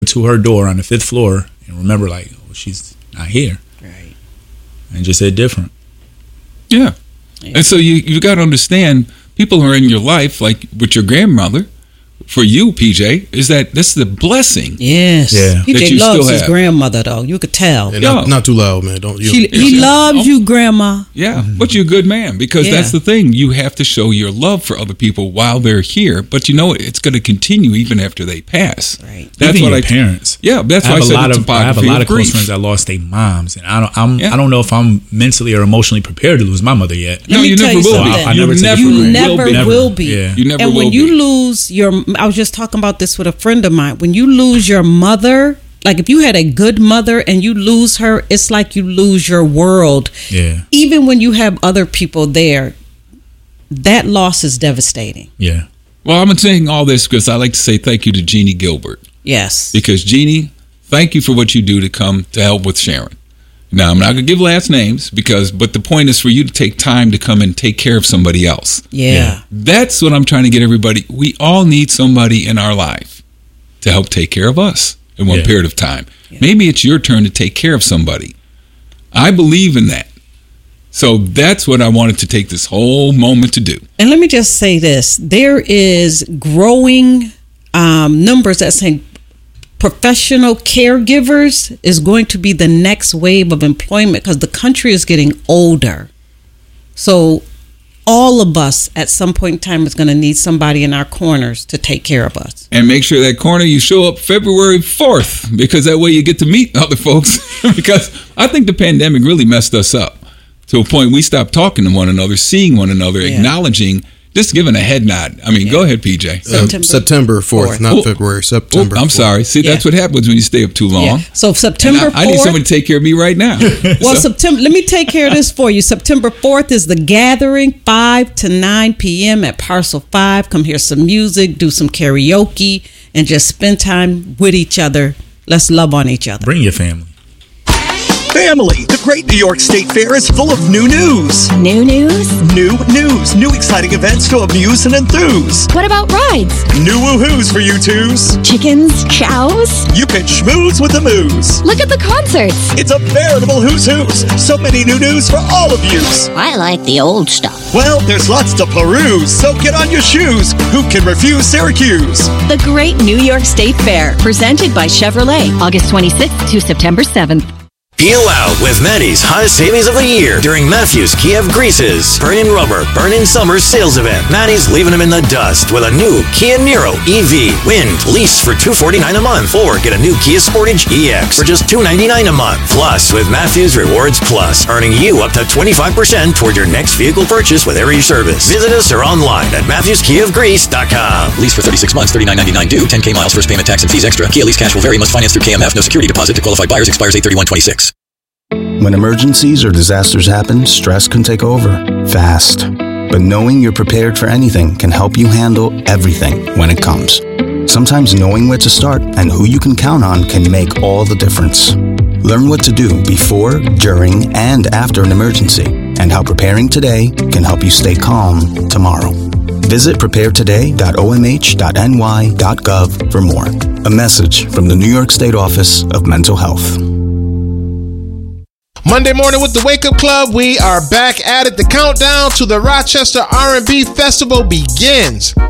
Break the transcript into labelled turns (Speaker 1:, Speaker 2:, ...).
Speaker 1: to her door on the 5th floor and remember, like, oh, she's not here.
Speaker 2: Right.
Speaker 1: And just said different.
Speaker 3: Yeah. And so you got to understand, people are in your life, like with your grandmother, for you, PJ, is that this is the blessing.
Speaker 2: Yes.
Speaker 1: Yeah.
Speaker 2: PJ loves his grandmother, though. You could tell.
Speaker 4: Yeah, not too loud, man.
Speaker 2: He loves you, Grandma.
Speaker 3: Yeah, but you're a good man, because that's the thing. You have to show your love for other people while they're here. But you know, it's going to continue even after they pass.
Speaker 2: Right.
Speaker 3: That's
Speaker 1: even
Speaker 3: what
Speaker 1: your parents.
Speaker 3: Yeah, that's why I said it's
Speaker 1: I have a lot of close
Speaker 3: grief.
Speaker 1: friends that lost their moms, and I don't know if I'm mentally or emotionally prepared to lose my mother yet.
Speaker 3: No, you never will be.
Speaker 1: I never
Speaker 2: will be.
Speaker 1: Yeah.
Speaker 3: You never
Speaker 2: and
Speaker 3: will
Speaker 2: when you
Speaker 3: be.
Speaker 2: lose I was just talking about this with a friend of mine. When you lose your mother, like if you had a good mother and you lose her, it's like you lose your world.
Speaker 1: Yeah.
Speaker 2: Even when you have other people there, that loss is devastating.
Speaker 1: Yeah.
Speaker 3: Well, I'm saying all this because I like to say thank you to Jeannie Gilbert.
Speaker 2: Yes.
Speaker 3: Because Jeannie, thank you for what you do to come to help with Sharon. Now, I'm not going to give last names but the point is for you to take time to come and take care of somebody else.
Speaker 2: Yeah.
Speaker 3: That's what I'm trying to get everybody. We all need somebody in our life to help take care of us in one period of time. Yeah. Maybe it's your turn to take care of somebody. I believe in that. So that's what I wanted to take this whole moment to do.
Speaker 2: And let me just say this. There is growing numbers that say professional caregivers is going to be the next wave of employment because the country is getting older. So all of us at some point in time is going to need somebody in our corners to take care of us.
Speaker 3: And make sure that corner you show up February 4th, because that way you get to meet other folks. Because I think the pandemic really messed us up to a point we stopped talking to one another, seeing one another, acknowledging, just giving a head nod. I mean, go ahead, PJ.
Speaker 4: September 4th, not February. September 4th.
Speaker 3: I'm sorry. See, that's what happens when you stay up too long.
Speaker 2: Yeah. So September 4th.
Speaker 3: I need someone to take care of me right now.
Speaker 2: Well, September. Let me take care of this for you. September 4th is the gathering, 5 to 9 p.m. at Parcel 5. Come hear some music, do some karaoke, and just spend time with each other. Let's love on each other.
Speaker 1: Bring your family.
Speaker 5: Family, the Great New York State Fair is full of new news.
Speaker 6: New news?
Speaker 5: New news. New exciting events to amuse and enthuse.
Speaker 6: What about rides?
Speaker 5: New woohoos for you twos.
Speaker 6: Chickens? Cows?
Speaker 5: You can schmooze with the moose.
Speaker 6: Look at the concerts.
Speaker 5: It's a veritable who's who's. So many new news for all of yous.
Speaker 7: I like the old stuff.
Speaker 5: Well, there's lots to peruse, so get on your shoes. Who can refuse Syracuse?
Speaker 8: The Great New York State Fair, presented by Chevrolet, August 26th to September 7th.
Speaker 9: Feel out with Manny's hottest savings of the year during Matthews Kia of Greece's Burn-In Rubber, Burn-In Summer sales event. Manny's leaving them in the dust with a new Kia Niro EV. Wind, lease for $249 a month, or get a new Kia Sportage EX for just $299 a month. Plus, with Matthews Rewards Plus, earning you up to 25% toward your next vehicle purchase with every service. Visit us or online at MatthewsKiaofGreece.com.
Speaker 10: Lease for 36 months, $39.99 due, 10K miles, first payment, tax and fees extra. Kia lease cash will vary, must finance through KMF, no security deposit to qualified buyers, expires 8/31/26.
Speaker 11: When emergencies or disasters happen, stress can take over, fast. But knowing you're prepared for anything can help you handle everything when it comes. Sometimes knowing where to start and who you can count on can make all the difference. Learn what to do before, during, and after an emergency, and how preparing today can help you stay calm tomorrow. Visit preparetoday.omh.ny.gov for more. A message from the New York State Office of Mental Health.
Speaker 4: Monday morning with the Wake Up Club, we are back at it. The countdown to the Rochester R&B Festival begins.